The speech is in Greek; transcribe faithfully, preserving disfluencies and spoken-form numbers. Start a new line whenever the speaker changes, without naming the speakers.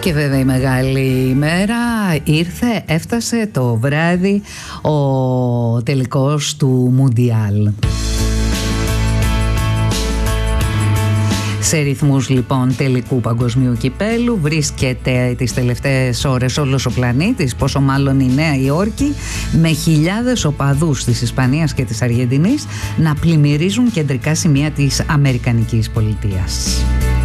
Και βέβαια η μεγάλη ημέρα ήρθε, έφτασε το βράδυ, ο τελικός του Μουντιάλ. Σε ρυθμούς λοιπόν τελικού παγκοσμίου κυπέλου βρίσκεται τις τελευταίες ώρες όλος ο πλανήτης, πόσο μάλλον η Νέα Υόρκη, με χιλιάδες οπαδούς της Ισπανίας και της Αργεντινής να πλημμυρίζουν κεντρικά σημεία της Αμερικανικής πολιτείας.